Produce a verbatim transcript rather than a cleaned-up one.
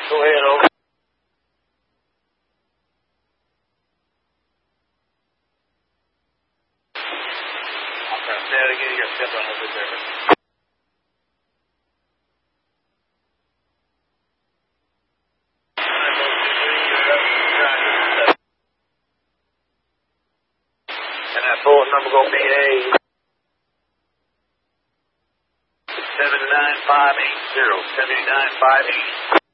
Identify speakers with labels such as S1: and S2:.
S1: Go ahead, over. I'm trying to say it again. You got to step on a little bit there. And that bullet number going to be a seven nine five eight zero. seven nine five eight.